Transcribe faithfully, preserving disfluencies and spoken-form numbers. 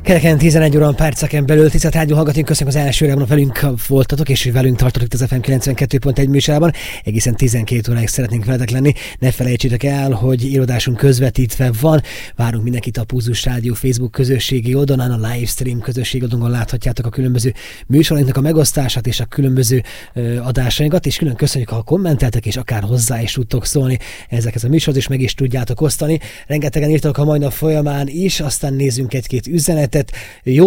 Kereken tizenegy óra perceken belül, tisztelt rádió hallgatóink, köszönjük az első órában velünk voltatok, és velünk tartotok az ef em kilencvenkettő pont egy műsorában. Egészen tizenkét óráig szeretnénk veletek lenni. Ne felejtsétek el, hogy irodásunk közvetítve van. Várunk mindenkit a Pulzus Rádió Facebook közösségi oldalán, a livestream közösségi oldalon láthatjátok a különböző műsorainknak a megosztását és a különböző ö, adásainkat, és külön köszönjük, ha kommenteltek, és akár hozzá is tudtok szólni ezekhez a műsorhoz, és meg is tudjátok osztani. Rengetegen írtak a mai nap folyamán is, aztán nézzünk egy-két üzenetet. Jó